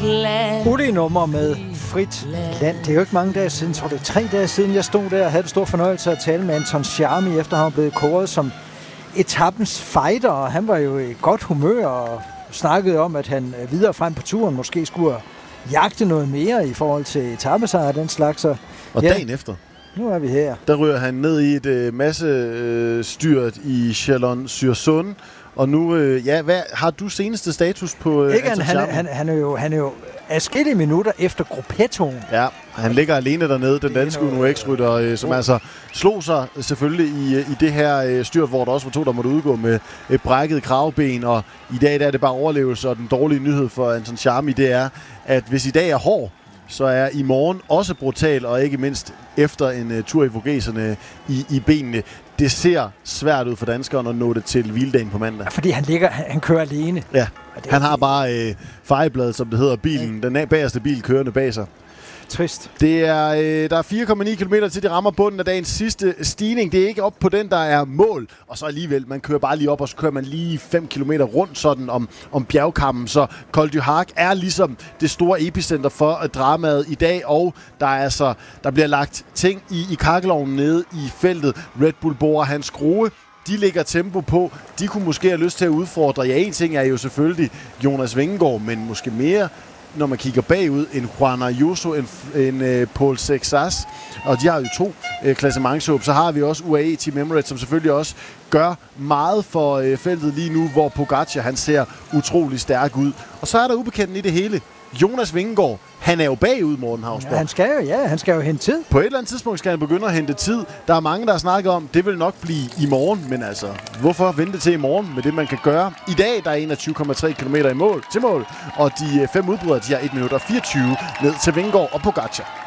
Udi-nummer med Frit Land. Det er jo ikke mange dage siden, tror det er 3 dage siden, jeg stod der og havde det stor fornøjelse at tale med Anton Sciarmi, efter han blev kåret som etappens fighter, og han var jo i godt humør og snakkede om, at han videre frem på turen måske skulle jagte noget mere i forhold til etappesejr og den slags. Og dagen efter, nu er vi her. Der ryger han ned i et masse styrt i Chalon-sur-Saône. Og nu, hvad har du seneste status på Anton Sciarmi? Han er jo adskillige minutter efter gruppettoen. Ja, han ligger alene dernede, den danske UNO-X-rytter, som altså slog sig selvfølgelig i det her styrt, hvor der også var 2, der måtte udgå med et brækket kravben. Og i dag der er det bare overlevelse, og den dårlige nyhed for Anton Sciarmi, det er, at hvis i dag er hård, så er i morgen også brutal, og ikke mindst efter en tur i Vogeserne i benene. Det ser svært ud for danskeren at nå det til hviledagen på mandag. Fordi han kører alene. Ja, han har bare fejebladet, som det hedder, bilen, den bagerste bil kørende bag sig. Trist. Det er, der er 4,9 km til de rammer bunden af dagens sidste stigning. Det er ikke op på den, der er mål. Og så alligevel, man kører bare lige op, og så kører man lige 5 km rundt sådan om bjergkammen. Så Col du Hac er ligesom det store epicenter for dramaet i dag. Og der bliver lagt ting i kakkelovnen nede i feltet. Red Bull Bora, Hans Grohe, de lægger tempo på. De kunne måske have lyst til at udfordre. Ja, en ting er jo selvfølgelig Jonas Vingegaard, men måske mere, når man kigger bagud, en Juan Ayuso, en Paul Sexas, og de har jo 2 klassementshåb. Så har vi også UAE Team Emirates, som selvfølgelig også gør meget for feltet lige nu, hvor Pogacar, han ser utrolig stærk ud. Og så er der ubekendten i det hele. Jonas Vingegaard, han er jo bagud, Morten Hausborg. Ja, han skal jo hente tid. På et eller andet tidspunkt skal han begynde at hente tid. Der er mange, der har snakket om, det vil nok blive i morgen, men altså, hvorfor vente til i morgen med det, man kan gøre? I dag, der er 21,3 km til mål, og de 5 udbrydere, de har 1 minut og 24 ned til Vingegaard og Pogacar.